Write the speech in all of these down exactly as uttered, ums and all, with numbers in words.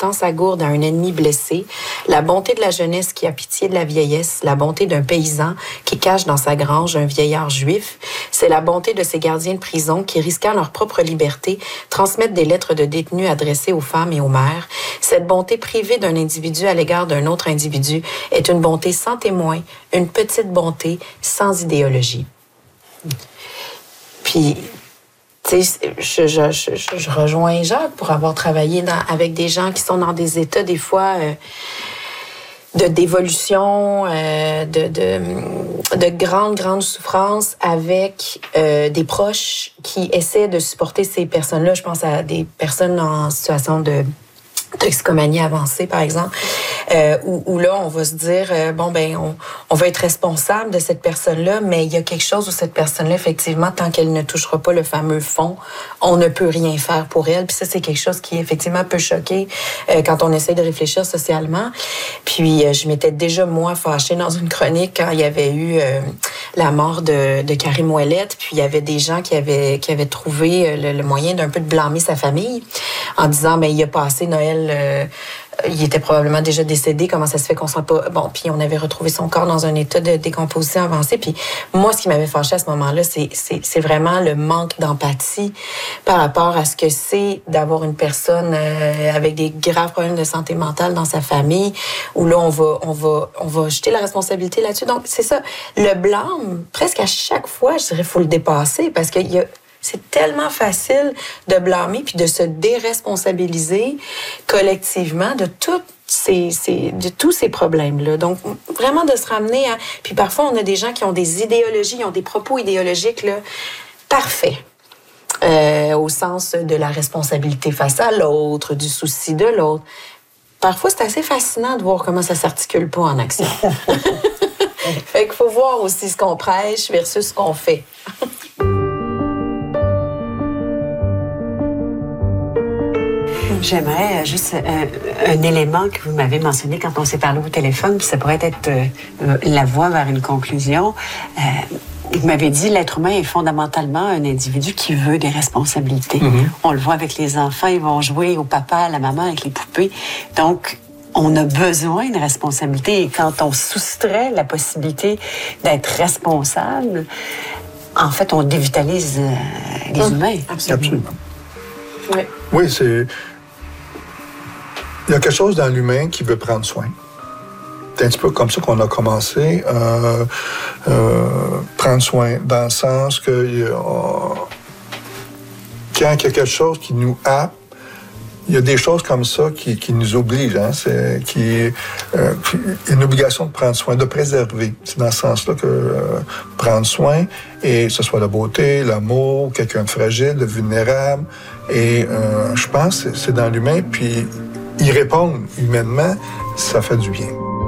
tend sa gourde à un ennemi blessé, la bonté de la jeunesse qui a pitié de la vieillesse, la bonté d'un paysan qui cache dans sa grange un vieillard juif, c'est la bonté de ces gardiens de prison qui, risquant leur propre liberté, transmettent des lettres de détenus adressées aux femmes et aux mères. Cette bonté privée d'un individu à l'égard d'un autre individu est une bonté sans témoin, une petite bonté sans idéologie. Puis, tu sais, je, je, je, je rejoins Jacques pour avoir travaillé dans, avec des gens qui sont dans des états, des fois, euh, de dévolution, euh, de, de, de grande, grande souffrance avec euh, des proches qui essaient de supporter ces personnes-là. Je pense à des personnes en situation de toxicomanie avancée, par exemple, euh, où, où là, on va se dire, euh, bon, ben, on, on va être responsable de cette personne-là, mais il y a quelque chose où cette personne-là, effectivement, tant qu'elle ne touchera pas le fameux fond, on ne peut rien faire pour elle. Puis ça, c'est quelque chose qui, effectivement, peut choquer euh, quand on essaie de réfléchir socialement. Puis, euh, je m'étais déjà, moi, fâchée dans une chronique quand il y avait eu euh, la mort de, de Karim Ouellette, puis il y avait des gens qui avaient, qui avaient trouvé le, le moyen d'un peu de blâmer sa famille en disant, ben, il a passé Noël Euh, il était probablement déjà décédé. Comment ça se fait qu'on ne sent pas... Bon, puis on avait retrouvé son corps dans un état de décomposition avancé. Puis moi, ce qui m'avait fâché à ce moment-là, c'est, c'est, c'est vraiment le manque d'empathie par rapport à ce que c'est d'avoir une personne euh, avec des graves problèmes de santé mentale dans sa famille, où là, on va, on va, on va jeter la responsabilité là-dessus. Donc, c'est ça. Le blâme, presque à chaque fois, je dirais, il faut le dépasser parce qu'il y a... C'est tellement facile de blâmer puis de se déresponsabiliser collectivement de toutes ces, ces, de tous ces problèmes-là. Donc, vraiment de se ramener à... Puis parfois, on a des gens qui ont des idéologies, ils ont des propos idéologiques là, parfaits. Euh, au sens de la responsabilité face à l'autre, du souci de l'autre. Parfois, c'est assez fascinant de voir comment ça s'articule pas en action. Fait qu'il faut voir aussi ce qu'on prêche versus ce qu'on fait. J'aimerais juste un, un élément que vous m'avez mentionné quand on s'est parlé au téléphone, puis ça pourrait être euh, la voie vers une conclusion. Euh, vous m'avez dit l'être humain est fondamentalement un individu qui veut des responsabilités. Mm-hmm. On le voit avec les enfants, ils vont jouer au papa, à la maman avec les poupées. Donc, on a besoin de responsabilité. Et quand on soustrait la possibilité d'être responsable, en fait, on dévitalise euh, les mmh. humains. Absolument. Absolument. Oui. Oui, c'est... Il y a quelque chose dans l'humain qui veut prendre soin. C'est un petit peu comme ça qu'on a commencé. Euh, euh, prendre soin, dans le sens que euh, quand il y a quelque chose qui nous happe, il y a des choses comme ça qui, qui nous obligent. Hein? C'est qui, euh, une obligation de prendre soin, de préserver. C'est dans ce sens-là que euh, prendre soin, et que ce soit la beauté, l'amour, quelqu'un de fragile, de vulnérable. Et euh, je pense que c'est dans l'humain. Puis y répondre humainement, ça fait du bien.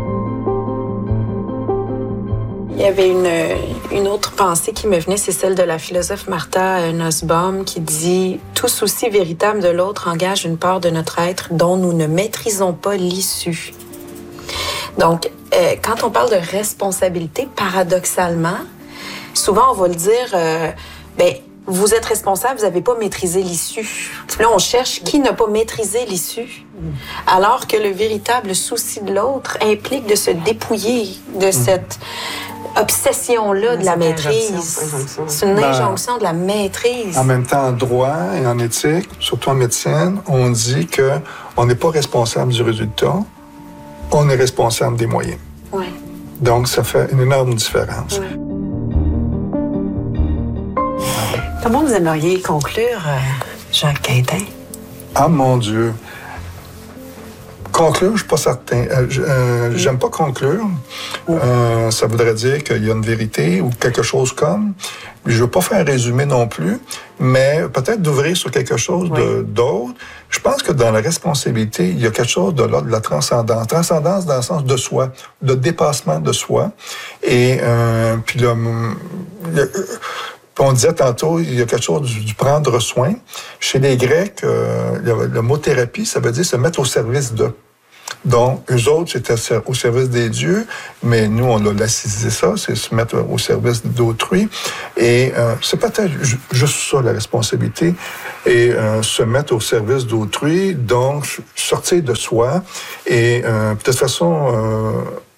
Il y avait une, une autre pensée qui me venait, c'est celle de la philosophe Martha Nussbaum qui dit « Tout souci véritable de l'autre engage une part de notre être dont nous ne maîtrisons pas l'issue. » Donc, euh, quand on parle de responsabilité, paradoxalement, souvent on va le dire, euh, ben, vous êtes responsable, vous n'avez pas maîtrisé l'issue. Là, on cherche qui n'a pas maîtrisé l'issue. Alors que le véritable souci de l'autre implique de se dépouiller de cette obsession-là de la maîtrise. C'est une injonction ben, de la maîtrise. En même temps, en droit et en éthique, surtout en médecine, on dit qu'on n'est pas responsable du résultat, on est responsable des moyens. Ouais. Donc, ça fait une énorme différence. Ouais. Comment vous aimeriez conclure, euh, Jacques Quintin? Ah, mon Dieu! Conclure, je ne suis pas certain. Euh, euh, j'aime pas conclure. Euh, ça voudrait dire qu'il y a une vérité ou quelque chose comme. Je ne veux pas faire un résumé non plus, mais peut-être d'ouvrir sur quelque chose oui. de, d'autre. Je pense que dans la responsabilité, il y a quelque chose de l'ordre de la transcendance. Transcendance dans le sens de soi, de dépassement de soi. Et euh, puis là, le, on disait tantôt, il y a quelque chose du, du prendre soin. Chez les Grecs, euh, le, le mot thérapie, ça veut dire se mettre au service de. Donc, eux autres, c'était au service des dieux, mais nous, on a laïcisé ça, c'est se mettre au service d'autrui. Et euh, c'est peut-être juste ça, la responsabilité, et euh, se mettre au service d'autrui, donc sortir de soi, et euh, de toute façon... Euh,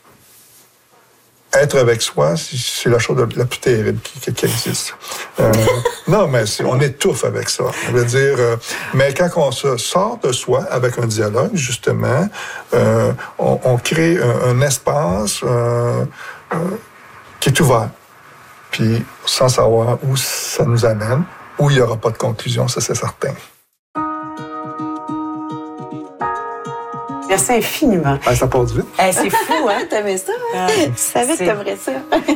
être avec soi, c'est la chose la plus terrible qui, qui existe. Euh, non, mais on étouffe avec ça. On veut dire, euh, mais quand on se sort de soi avec un dialogue, justement, euh, on, on crée un, un espace euh, euh, qui est ouvert. Puis, sans savoir où ça nous amène, où il n'y aura pas de conclusion, ça c'est certain. Merci infiniment. Ah, ça passe vite. Eh, c'est fou, hein? T'aimais ça? Hein? Euh, tu savais que t'aimerais ça.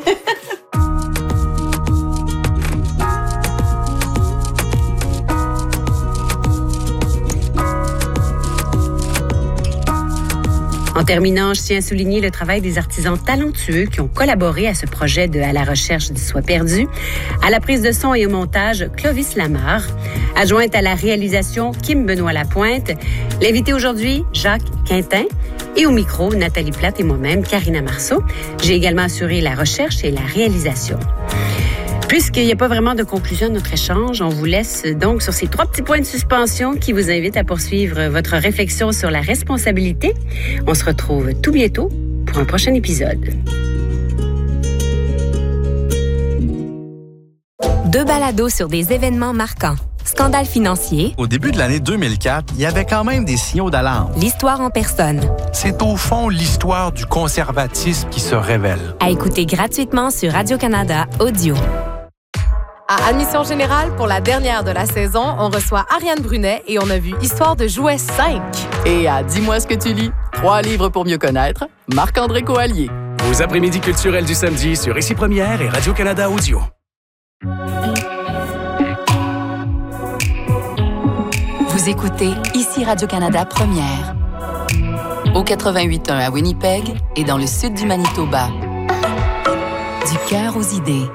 En terminant, je tiens à souligner le travail des artisans talentueux qui ont collaboré à ce projet de À la recherche du soi perdu. À la prise de son et au montage, Clovis Lamarre. Adjointe à la réalisation, Kim Benoît-Lapointe. L'invité aujourd'hui, Jacques Quintin. Et au micro, Nathalie Plate et moi-même, Karina Marceau. J'ai également assuré la recherche et la réalisation. Puisqu'il n'y a pas vraiment de conclusion de notre échange, on vous laisse donc sur ces trois petits points de suspension qui vous invitent à poursuivre votre réflexion sur la responsabilité. On se retrouve tout bientôt pour un prochain épisode. Deux balados sur des événements marquants. Scandale financier. Au début de l'année deux mille quatre, il y avait quand même des signaux d'alarme. L'histoire en personne. C'est au fond l'histoire du conservatisme qui se révèle. À écouter gratuitement sur Radio-Canada Audio. À Admission Générale, pour la dernière de la saison, on reçoit Ariane Brunet et on a vu Histoire de jouets cinq. Et à Dis-moi ce que tu lis, trois livres pour mieux connaître, Marc-André Coallier. Vos après-midi culturels du samedi sur Ici Première et Radio-Canada Audio. Vous écoutez Ici Radio-Canada Première. Au quatre-vingt-huit point un à Winnipeg et dans le sud du Manitoba. Du cœur aux idées.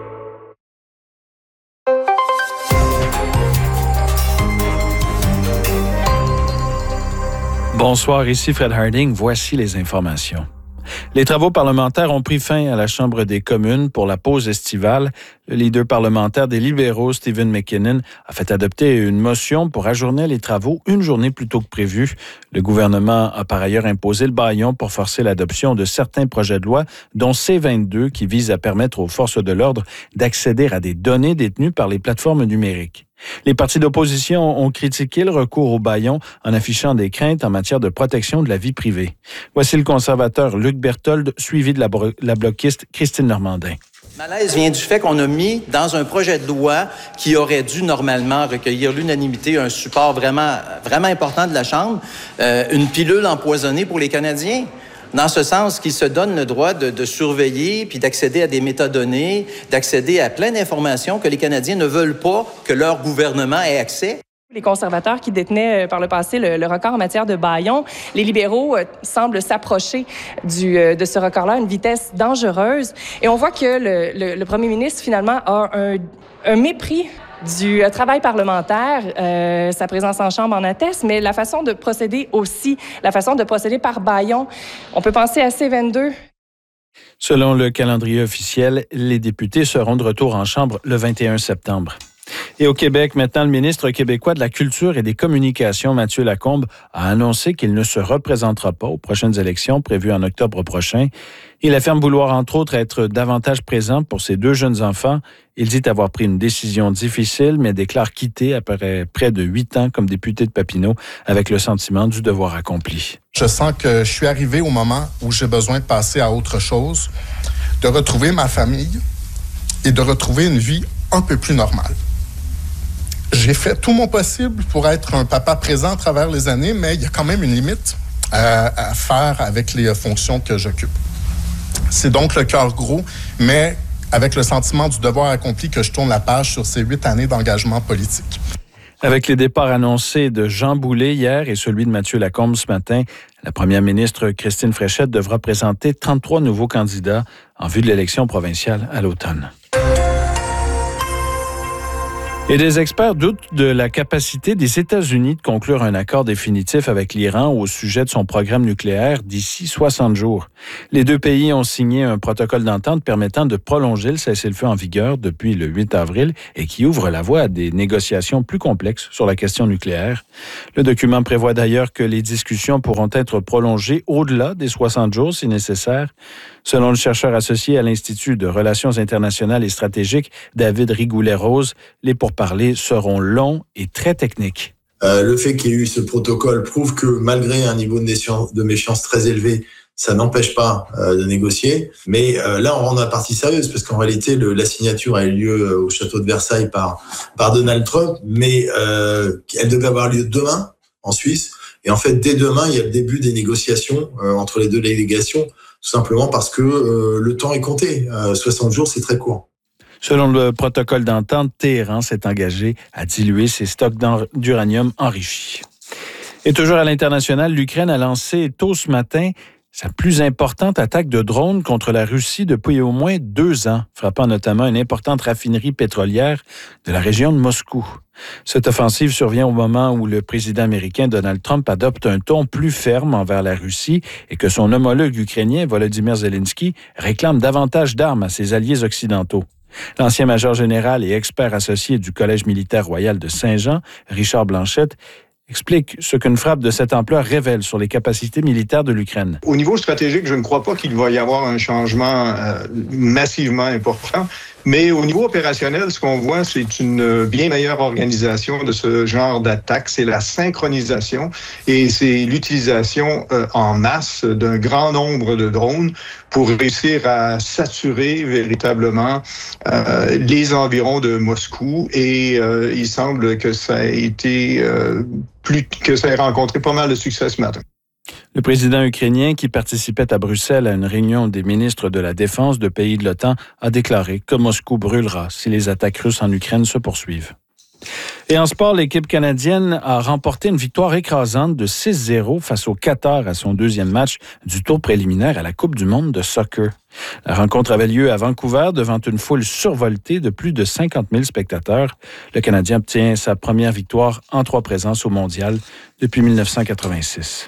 Bonsoir, ici Fred Harding. Voici les informations. Les travaux parlementaires ont pris fin à la Chambre des communes pour la pause estivale. Le leader parlementaire des libéraux, Stephen McKinnon, a fait adopter une motion pour ajourner les travaux une journée plus tôt que prévu. Le gouvernement a par ailleurs imposé le bâillon pour forcer l'adoption de certains projets de loi, dont C vingt-deux, qui vise à permettre aux forces de l'ordre d'accéder à des données détenues par les plateformes numériques. Les partis d'opposition ont critiqué le recours au bâillon en affichant des craintes en matière de protection de la vie privée. Voici le conservateur Luc Berthold, suivi de la, bro- la bloquiste Christine Normandin. Le malaise vient du fait qu'on a mis dans un projet de loi qui aurait dû normalement recueillir l'unanimité, un support vraiment, vraiment important de la Chambre, euh, une pilule empoisonnée pour les Canadiens. Dans ce sens qu'ils se donnent le droit de, de surveiller puis d'accéder à des métadonnées, d'accéder à plein d'informations que les Canadiens ne veulent pas que leur gouvernement ait accès. Les conservateurs qui détenaient par le passé le, le record en matière de bâillon, les libéraux euh, semblent s'approcher du, euh, de ce record-là à une vitesse dangereuse. Et on voit que le, le, le premier ministre, finalement, a un, un mépris du euh, travail parlementaire. Euh, sa présence en Chambre en atteste, mais la façon de procéder aussi, la façon de procéder par bâillon, on peut penser à C vingt-deux. Selon le calendrier officiel, les députés seront de retour en Chambre le vingt et un septembre. Et au Québec, maintenant, le ministre québécois de la Culture et des Communications, Mathieu Lacombe, a annoncé qu'il ne se représentera pas aux prochaines élections prévues en octobre prochain. Il affirme vouloir, entre autres, être davantage présent pour ses deux jeunes enfants. Il dit avoir pris une décision difficile, mais déclare quitter après près de huit ans comme député de Papineau avec le sentiment du devoir accompli. Je sens que je suis arrivé au moment où j'ai besoin de passer à autre chose, de retrouver ma famille et de retrouver une vie un peu plus normale. J'ai fait tout mon possible pour être un papa présent à travers les années, mais il y a quand même une limite à, à faire avec les fonctions que j'occupe. C'est donc le cœur gros, mais avec le sentiment du devoir accompli que je tourne la page sur ces huit années d'engagement politique. Avec les départs annoncés de Jean Boulet hier et celui de Mathieu Lacombe ce matin, la première ministre Christine Fréchette devra présenter trente-trois nouveaux candidats en vue de l'élection provinciale à l'automne. Et des experts doutent de la capacité des États-Unis de conclure un accord définitif avec l'Iran au sujet de son programme nucléaire d'ici soixante jours. Les deux pays ont signé un protocole d'entente permettant de prolonger le cessez-le-feu en vigueur depuis le huit avril et qui ouvre la voie à des négociations plus complexes sur la question nucléaire. Le document prévoit d'ailleurs que les discussions pourront être prolongées au-delà des soixante jours si nécessaire. Selon le chercheur associé à l'Institut de Relations internationales et stratégiques, David Rigoulet-Rose, les pourparlers seront longs et très techniques. Euh, le fait qu'il y ait eu ce protocole prouve que malgré un niveau de méfiance, de méfiance très élevé, ça n'empêche pas euh, de négocier. Mais euh, là, on rentre dans la partie sérieuse parce qu'en réalité, le, la signature a eu lieu au château de Versailles par, par Donald Trump, mais euh, elle devait avoir lieu demain en Suisse. Et en fait, dès demain, il y a le début des négociations euh, entre les deux délégations, tout simplement parce que euh, le temps est compté. Euh, soixante jours, c'est très court. Selon le protocole d'entente, Téhéran s'est engagé à diluer ses stocks d'uranium enrichi. Et toujours à l'international, l'Ukraine a lancé tôt ce matin sa plus importante attaque de drones contre la Russie depuis au moins deux ans, frappant notamment une importante raffinerie pétrolière de la région de Moscou. Cette offensive survient au moment où le président américain Donald Trump adopte un ton plus ferme envers la Russie et que son homologue ukrainien Volodymyr Zelensky réclame davantage d'armes à ses alliés occidentaux. L'ancien major général et expert associé du Collège militaire royal de Saint-Jean, Richard Blanchette, explique ce qu'une frappe de cette ampleur révèle sur les capacités militaires de l'Ukraine. Au niveau stratégique, je ne crois pas qu'il va y avoir un changement euh, massivement important. Mais au niveau opérationnel, ce qu'on voit, c'est une bien meilleure organisation de ce genre d'attaque. C'est la synchronisation et c'est l'utilisation euh, en masse d'un grand nombre de drones pour réussir à saturer véritablement euh, les environs de Moscou. Et euh, il semble que ça a été euh, plus que ça ait rencontré pas mal de succès ce matin. Le président ukrainien, qui participait à Bruxelles à une réunion des ministres de la Défense de pays de l'OTAN, a déclaré que Moscou brûlera si les attaques russes en Ukraine se poursuivent. Et en sport, l'équipe canadienne a remporté une victoire écrasante de six zéro face au Qatar à son deuxième match du tour préliminaire à la Coupe du monde de soccer. La rencontre avait lieu à Vancouver devant une foule survoltée de plus de cinquante mille spectateurs. Le Canadien obtient sa première victoire en trois présences au mondial depuis dix-neuf cent quatre-vingt-six.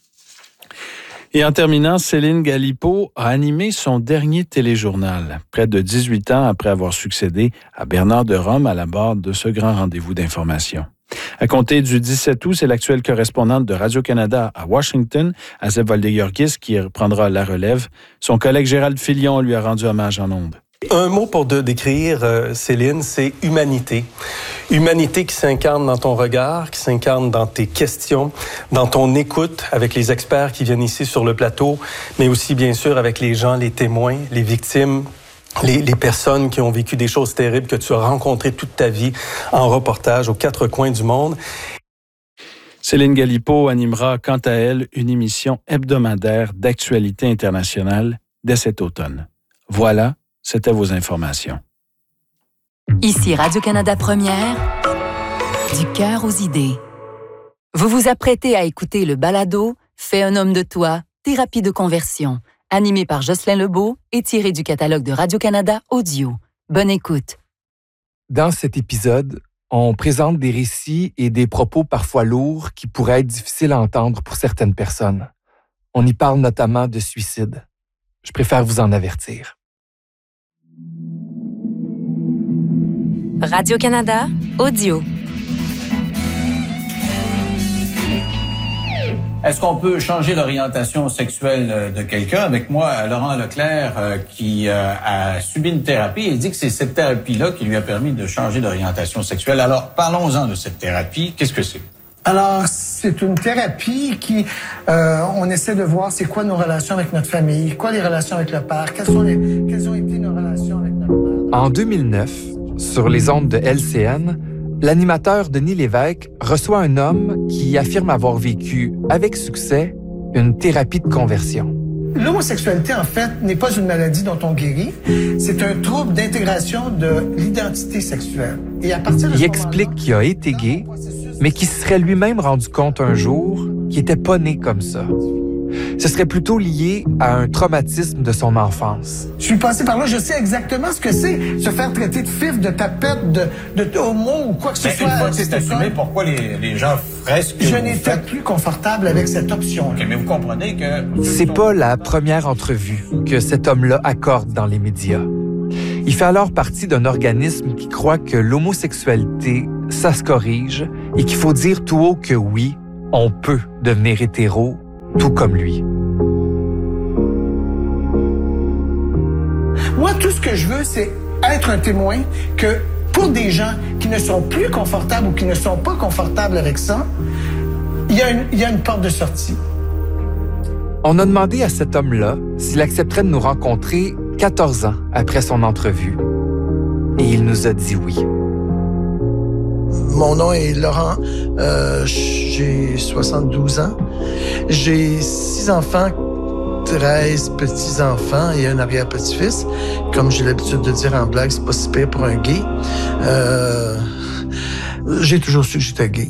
Et en terminant, Céline Galipeau a animé son dernier téléjournal, près de dix-huit ans après avoir succédé à Bernard de Rome à la barre de ce grand rendez-vous d'information. À compter du dix-sept août, c'est l'actuelle correspondante de Radio-Canada à Washington, Azeb Valdegiorgis, qui prendra la relève. Son collègue Gérald Filion lui a rendu hommage en ondes. Un mot pour de décrire euh, Céline, c'est humanité. Humanité qui s'incarne dans ton regard, qui s'incarne dans tes questions, dans ton écoute avec les experts qui viennent ici sur le plateau, mais aussi bien sûr avec les gens, les témoins, les victimes, les, les personnes qui ont vécu des choses terribles que tu as rencontrées toute ta vie en reportage aux quatre coins du monde. Céline Galipeau animera quant à elle une émission hebdomadaire d'actualité internationale dès cet automne. Voilà. C'était vos informations. Ici Radio-Canada Première, du cœur aux idées. Vous vous apprêtez à écouter le balado « Fais un homme de toi, thérapie de conversion », animé par Jocelyn Lebeau et tiré du catalogue de Radio-Canada Audio. Bonne écoute. Dans cet épisode, on présente des récits et des propos parfois lourds qui pourraient être difficiles à entendre pour certaines personnes. On y parle notamment de suicide. Je préfère vous en avertir. Radio-Canada Audio. Est-ce qu'on peut changer l'orientation sexuelle de quelqu'un? Avec moi, Laurent Leclerc, euh, qui euh, a subi une thérapie, il dit que c'est cette thérapie-là qui lui a permis de changer d'orientation sexuelle. Alors, parlons-en de cette thérapie. Qu'est-ce que c'est? Alors, c'est une thérapie qui, euh, on essaie de voir c'est quoi nos relations avec notre famille, quoi les relations avec le père, quelles, sont les, quelles ont été nos relations avec notre mère. En deux mille neuf, sur les ondes de L C N, l'animateur Denis Lévesque reçoit un homme qui affirme avoir vécu, avec succès, une thérapie de conversion. L'homosexualité, en fait, n'est pas une maladie dont on guérit. C'est un trouble d'intégration de l'identité sexuelle. Et à partir de Il explique qu'il a été gay, mais qu'il se serait lui-même rendu compte un jour qu'il n'était pas né comme ça. Ce serait plutôt lié à un traumatisme de son enfance. Je suis passé par là, je sais exactement ce que c'est, se faire traiter de fif, de tapette, de, de homo ou quoi que ce mais soit. Une fois que c'est assumé, pourquoi les, les gens feraient ce que Je vous n'étais faites? plus confortable avec cette option. OK, mais vous comprenez que... C'est pas la première entrevue que cet homme-là accorde dans les médias. Il fait alors partie d'un organisme qui croit que l'homosexualité, ça se corrige et qu'il faut dire tout haut que oui, on peut devenir hétéro, tout comme lui. Moi, tout ce que je veux, c'est être un témoin que pour des gens qui ne sont plus confortables ou qui ne sont pas confortables avec ça, il y a une, il y a une porte de sortie. On a demandé à cet homme-là s'il accepterait de nous rencontrer quatorze ans après son entrevue. Et il nous a dit oui. Mon nom est Laurent, euh, j'ai soixante-douze ans. J'ai six enfants, treize petits-enfants et un arrière-petit-fils. Comme j'ai l'habitude de dire en blague, c'est pas si pire pour un gay. Euh, j'ai toujours su que j'étais gay.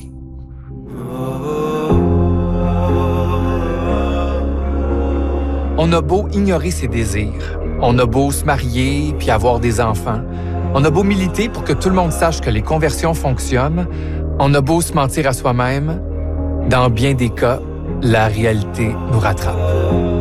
On a beau ignorer ses désirs, on a beau se marier puis avoir des enfants, on a beau militer pour que tout le monde sache que les conversions fonctionnent, on a beau se mentir à soi-même, dans bien des cas, la réalité nous rattrape.